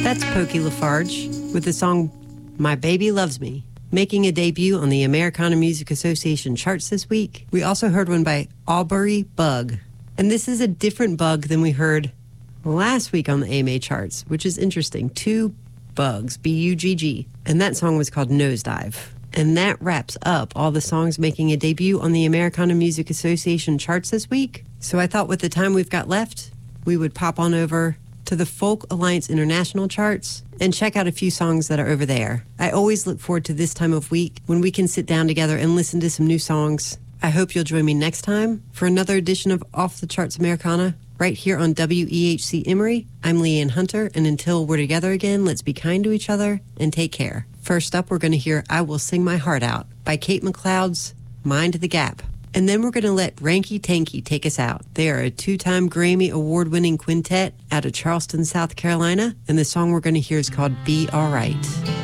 That's Pokey Lafarge with the song My Baby Loves Me, making a debut on the Americana Music Association charts this week. We also heard one by Aubrey Bug. And this is a different bug than we heard last week on the AMA charts, which is interesting. Two bugs, B-U-G-G. And that song was called Nosedive. And that wraps up all the songs making a debut on the Americana Music Association charts this week. So I thought with the time we've got left, we would pop on over to the Folk Alliance International charts and check out a few songs that are over there. I always look forward to this time of week when we can sit down together and listen to some new songs. I hope you'll join me next time for another edition of Off the Charts Americana right here on WEHC Emory. I'm Leanne Hunter, and until we're together again, let's be kind to each other and take care. First up, we're going to hear I Will Sing My Heart Out by Kate McLeod's Mind the Gap. And then we're going to let Ranky Tanky take us out. They are a 2-time Grammy Award-winning quintet out of Charleston, South Carolina, and the song we're going to hear is called Be Alright.